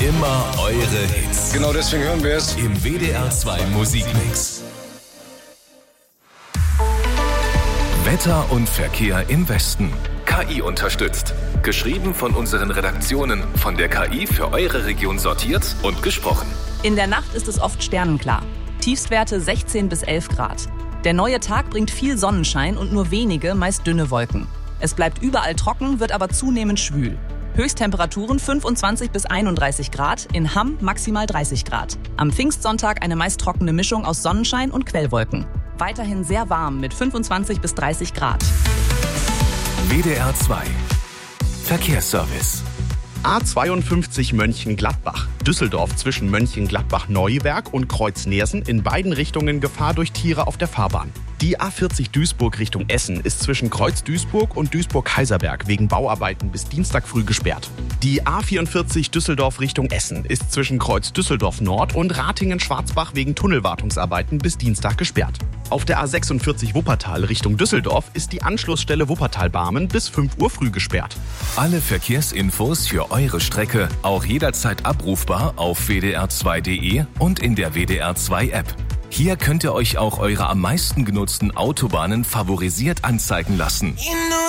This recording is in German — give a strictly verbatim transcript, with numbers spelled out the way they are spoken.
Immer eure Hits. Genau deswegen hören wir es. Im W D R zwei Musikmix. Wetter und Verkehr im Westen. K I unterstützt. Geschrieben von unseren Redaktionen, von der K I für eure Region sortiert und gesprochen. In der Nacht ist es oft sternenklar. Tiefstwerte sechzehn bis elf Grad. Der neue Tag bringt viel Sonnenschein und nur wenige, meist dünne Wolken. Es bleibt überall trocken, wird aber zunehmend schwül. Höchsttemperaturen fünfundzwanzig bis einunddreißig Grad, in Hamm maximal dreißig Grad. Am Pfingstsonntag eine meist trockene Mischung aus Sonnenschein und Quellwolken. Weiterhin sehr warm mit fünfundzwanzig bis dreißig Grad. W D R zwei Verkehrsservice. A zweiundfünfzig Mönchengladbach. Düsseldorf zwischen Mönchengladbach-Neuwerk und Kreuz-Nersen in beiden Richtungen Gefahr durch Tiere auf der Fahrbahn. Die A vierzig Duisburg Richtung Essen ist zwischen Kreuz-Duisburg und Duisburg-Kaiserberg wegen Bauarbeiten bis Dienstag früh gesperrt. Die A vierundvierzig Düsseldorf Richtung Essen ist zwischen Kreuz-Düsseldorf Nord und Ratingen-Schwarzbach wegen Tunnelwartungsarbeiten bis Dienstag gesperrt. Auf der A sechsundvierzig Wuppertal Richtung Düsseldorf ist die Anschlussstelle Wuppertal-Barmen bis fünf Uhr früh gesperrt. Alle Verkehrsinfos für eure Strecke auch jederzeit abrufbar auf w d r zwei punkt d e und in der W D R zwei App. Hier könnt ihr euch auch eure am meisten genutzten Autobahnen favorisiert anzeigen lassen.